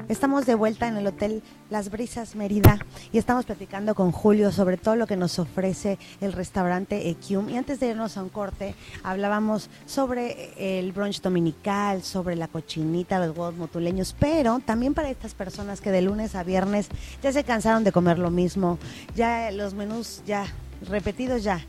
Estamos de vuelta en el Hotel Las Brisas Mérida y estamos platicando con Julio sobre todo lo que nos ofrece el restaurante Ekium. Y antes de irnos a un corte, hablábamos sobre el brunch dominical, sobre la cochinita, los huevos motuleños, pero también para estas personas que de lunes a viernes ya se cansaron de comer lo mismo, ya los menús ya repetidos ya.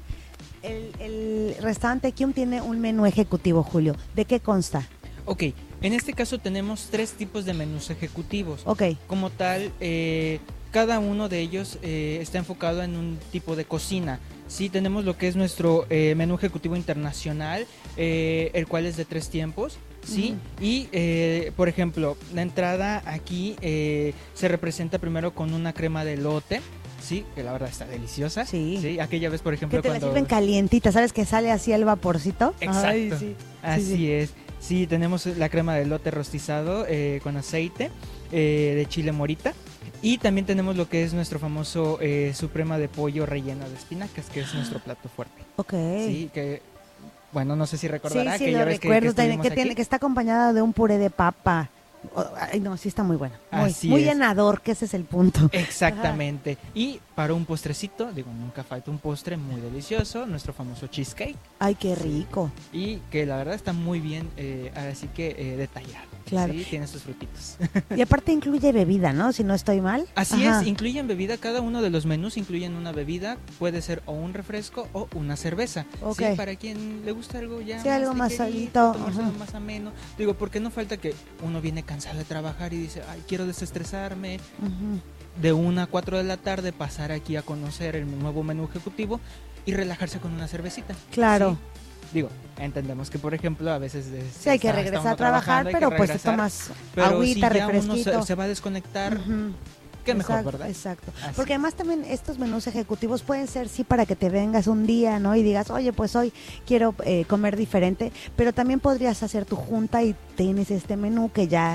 El restaurante Ekium tiene un menú ejecutivo, Julio. ¿De qué consta? Ok, en este caso tenemos 3 tipos de menús ejecutivos. Ok. Como tal, cada uno de ellos está enfocado en un tipo de cocina. Sí, tenemos lo que es nuestro menú ejecutivo internacional, el cual es de 3 tiempos. Sí, y por ejemplo, la entrada aquí se representa primero con una crema de elote. Sí, que la verdad está deliciosa. Sí. Aquella vez, por ejemplo, que te cuando... la sirven calientita, ¿sabes? Que sale así el vaporcito. Exacto. Ay, sí. Así es. Sí, tenemos la crema de elote rostizado con aceite de chile morita. Y también tenemos lo que es nuestro famoso suprema de pollo relleno de espinacas, que es nuestro plato fuerte. Ok. Sí, que... Bueno, no sé si recordará Sí, que lo ya ves recuerdo, que que está acompañada de un puré de papa. Ay, no, sí está muy buena. Así muy es. llenador, que ese es el punto. Exactamente. Ajá. Y para un postrecito, digo, nunca falta un postre muy delicioso, nuestro famoso cheesecake. Ay, qué rico. Y que la verdad está muy bien, así que detallado. Claro. Sí, tiene sus frutitos. Y aparte incluye bebida, ¿no? Si no estoy mal. Así es, incluyen bebida, cada uno de los menús incluyen una bebida, puede ser o un refresco o una cerveza. Okay. Sí, para quien le gusta algo ya sí, más algo más salito, más ameno. Digo, porque no falta que uno viene cansado de trabajar y dice, ay, quiero desestresarme. De 1 a 4 de la tarde pasar aquí a conocer el nuevo menú ejecutivo y relajarse con una cervecita. Claro. ¿Sí? Digo, entendemos que por ejemplo a veces sí hay que regresar a trabajar, pero pues te tomas agüita, si refresquito. Uno se va a desconectar, qué mejor, exacto, ¿verdad? Exacto. Así. Porque además también estos menús ejecutivos pueden ser sí para que te vengas un día, ¿no? Y digas, oye, pues hoy quiero comer diferente, pero también podrías hacer tu junta y tienes este menú que ya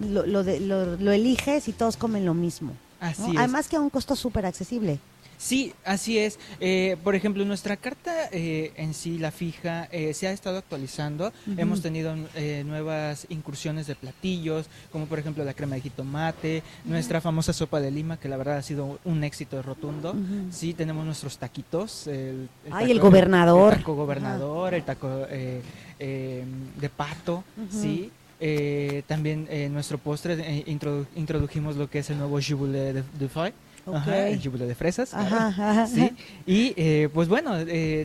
lo eliges y todos comen lo mismo. Así ¿no? es. Además que a un costo súper accesible. Sí, así es. Por ejemplo, nuestra carta en sí, la fija, se ha estado actualizando. Hemos tenido nuevas incursiones de platillos, como por ejemplo la crema de jitomate, nuestra famosa sopa de lima, que la verdad ha sido un éxito rotundo. Sí, tenemos nuestros taquitos. El gobernador. El taco gobernador, el taco de pato, sí. También nuestro postre introdujimos lo que es el nuevo Jubilé de Foie. Okay. Ajá, el jubileo de fresas. Ajá. Sí. Y pues bueno,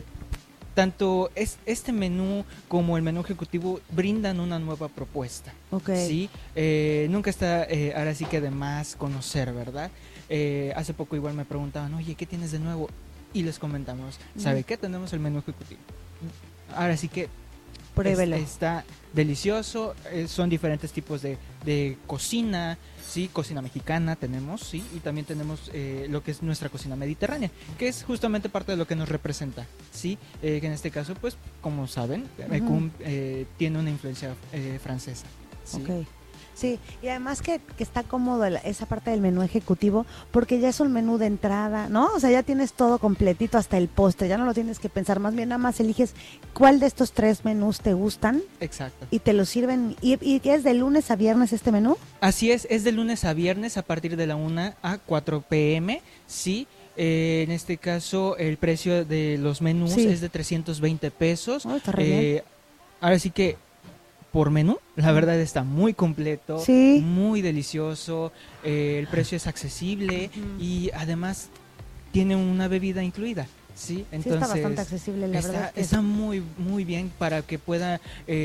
tanto este menú como el menú ejecutivo brindan una nueva propuesta. Okay. Sí. Nunca está ahora sí que de más conocer, ¿verdad? Hace poco igual me preguntaban, oye, ¿qué tienes de nuevo? Y les comentamos, ¿sabe qué? Tenemos el menú ejecutivo. Ahora sí que pruébelo. Está delicioso, son diferentes tipos de cocina, sí, cocina mexicana tenemos, sí, y también tenemos lo que es nuestra cocina mediterránea, que es justamente parte de lo que nos representa, sí, que en este caso, pues, como saben, Ekium tiene una influencia francesa, sí. Okay. Sí, y además que está cómodo esa parte del menú ejecutivo, porque ya es un menú de entrada, ¿no? O sea, ya tienes todo completito hasta el postre, ya no lo tienes que pensar, más bien nada más eliges cuál de estos 3 menús te gustan. Exacto. Y te lo sirven, ¿y es de lunes a viernes este menú? Así es de lunes a viernes a partir de la 1 a 4 p.m., sí. En este caso, el precio de los menús es de 320 pesos. Oh, está re bien. Ahora sí que por menú, la verdad está muy completo, sí. Muy delicioso, el precio es accesible y además tiene una bebida incluida. Sí, entonces sí, está bastante accesible, la verdad. Está muy bien para que pueda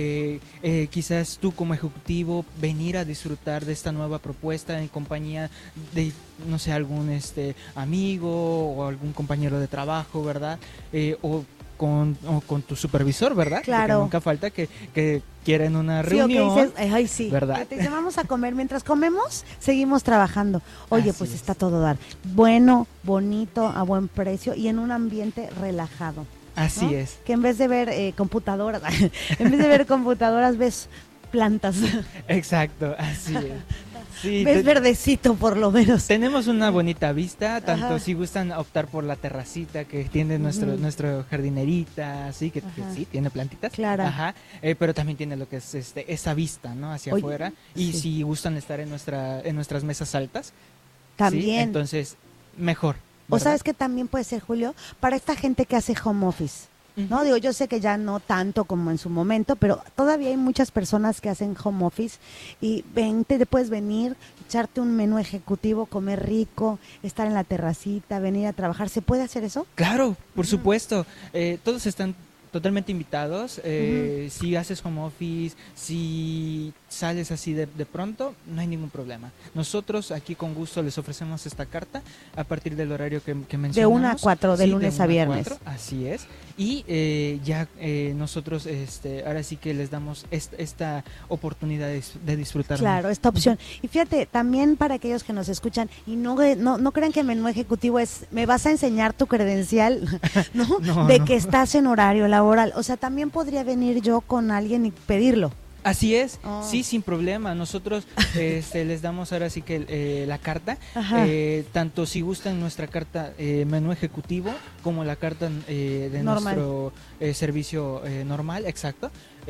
quizás tú como ejecutivo venir a disfrutar de esta nueva propuesta en compañía de, no sé, algún amigo o algún compañero de trabajo, ¿verdad? O con tu supervisor, ¿verdad? Claro. Porque nunca falta que quieren una reunión. Sí, dices, ay, sí. ¿Verdad? Te dice, vamos a comer. Mientras comemos, seguimos trabajando. Oye, Así pues es. está todo dar. Bueno, bonito, a buen precio y en un ambiente relajado. Así ¿no? es. Que en vez de ver computadoras, ves plantas. Exacto, así es. Sí, Ves verdecito por lo menos. tenemos una bonita vista, tanto Ajá. si gustan optar por la terracita que tiene nuestro jardinerita, así que Ajá. sí, tiene plantitas. Claro. Ajá, pero también tiene lo que es esa vista, ¿no? Hacia Oye, afuera. Y sí. si gustan estar en nuestras mesas altas, sí, También. entonces mejor, O ¿verdad? sabes que también puede ser, Julio, para esta gente que hace home office. No, Ujú. digo, yo sé que ya no tanto como en su momento, pero todavía hay muchas personas que hacen home office y te puedes venir, echarte un menú ejecutivo, comer rico, estar en la terracita, venir a trabajar. ¿Se puede hacer eso? Claro, por supuesto. Todos están totalmente invitados. Ujú. Si haces home office, si sales así de pronto, no hay ningún problema. Nosotros aquí con gusto les ofrecemos esta carta a partir del horario que mencionamos. De 1 a 4, de Sí, lunes 1 a viernes. 4, así es. Y ya nosotros ahora sí que les damos esta oportunidad de disfrutar. Claro, esta opción. Y fíjate, también para aquellos que nos escuchan y no crean que menú ejecutivo es, me vas a enseñar tu credencial, ¿no? No, De no. que estás en horario laboral. O sea, también podría venir yo con alguien y pedirlo. Así es, Oh. sí, sin problema. Nosotros les damos ahora sí que la carta, Ajá. tanto si gustan nuestra carta menú ejecutivo como la carta de Normal. nuestro servicio normal, exacto.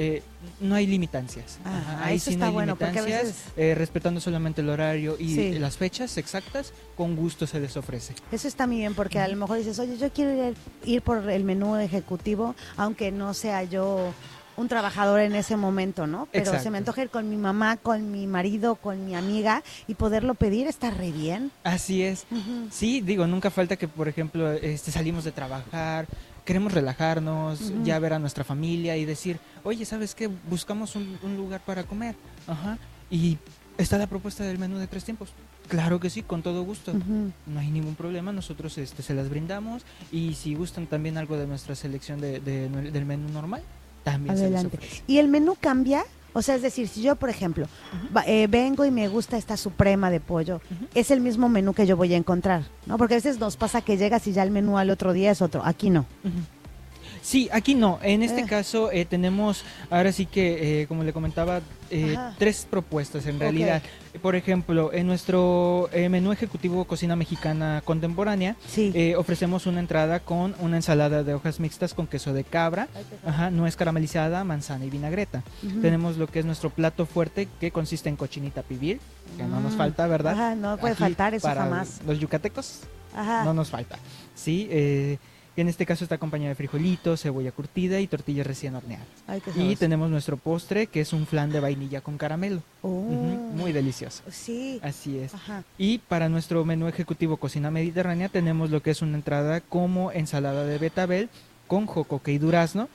No hay limitancias. Ah, Ajá, ahí eso sí no está hay bueno, porque a limitancias, veces- respetando solamente el horario y Sí. las fechas exactas, con gusto se les ofrece. Eso está muy bien, porque a lo mejor dices, oye, yo quiero ir por el menú ejecutivo, aunque no sea yo un trabajador en ese momento, ¿no? Pero Exacto. se me antoja ir con mi mamá, con mi marido, con mi amiga y poderlo pedir, está re bien. Así es. Ujú. Sí, digo, nunca falta que, por ejemplo, salimos de trabajar, queremos relajarnos, Ujú. ya ver a nuestra familia y decir, oye, ¿sabes qué? Buscamos un lugar para comer. Ajá. Y está la propuesta del menú de 3 tiempos. Claro que sí, con todo gusto. Ujú. No hay ningún problema, nosotros se las brindamos y si gustan también algo de nuestra selección del menú normal, también Adelante. se les ofrece. ¿Y el menú cambia? O sea, es decir, si yo, por ejemplo, vengo y me gusta esta suprema de pollo, Ujú. es el mismo menú que yo voy a encontrar, ¿no? Porque a veces nos pasa que llegas y ya el menú al otro día es otro. Aquí no. Ujú. Sí, aquí no. En este Eh. caso tenemos, ahora sí que, como le comentaba, Ajá. 3 propuestas en Ok. realidad. Por ejemplo, en nuestro menú ejecutivo cocina mexicana contemporánea, Sí. ofrecemos una entrada con una ensalada de hojas mixtas con queso de cabra, nuez caramelizada, manzana y vinagreta. Ujú. Tenemos lo que es nuestro plato fuerte, que consiste en cochinita pibil, que no nos Mm. falta, ¿verdad? Ajá, no puede Aquí, faltar eso para jamás. los yucatecos Ajá. no nos falta. Sí, en este caso está acompañado de frijolitos, cebolla curtida y tortillas recién horneadas. Ay, qué Y sabroso. tenemos nuestro postre, que es un flan de vainilla con caramelo. Oh. Ujú, muy delicioso. Sí. Así es. Ajá. Y para nuestro menú ejecutivo cocina mediterránea tenemos lo que es una entrada como ensalada de betabel con jocoque y durazno.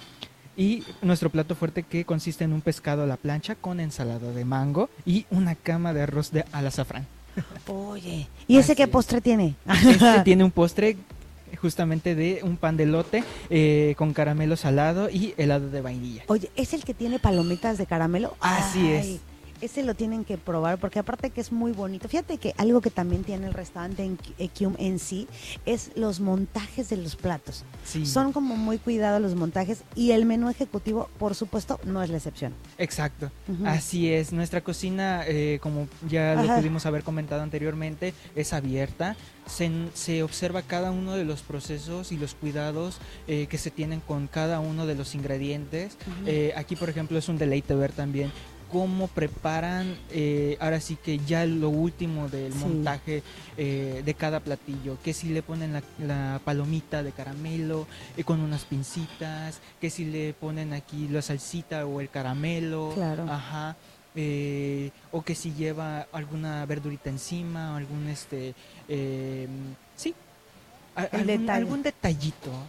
Y nuestro plato fuerte, que consiste en un pescado a la plancha con ensalada de mango y una cama de arroz al azafrán. Oye. ¿Y ese Así qué es. postre tiene? Este tiene un postre justamente de un pan de elote con caramelo salado y helado de vainilla. Oye, ¿es el que tiene palomitas de caramelo? Así es. Ese lo tienen que probar porque aparte que es muy bonito. Fíjate que algo que también tiene el restaurante en Ekium en sí es los montajes de los platos. Sí, Son como muy cuidados los montajes y el menú ejecutivo, por supuesto, no es la excepción. exacto. Ujú. Así es. Nuestra cocina, como ya lo Ajá. pudimos haber comentado anteriormente, es abierta. Se observa cada uno de los procesos y los cuidados que se tienen con cada uno de los ingredientes. Ujú. Aquí, por ejemplo, es un deleite ver también cómo preparan ahora sí que ya lo último del Sí. montaje de cada platillo, que si le ponen la palomita de caramelo con unas pincitas, que si le ponen aquí la salsita o el caramelo, Claro. ajá, o que si lleva alguna verdurita encima, algún sí, El detalle. algún detallito.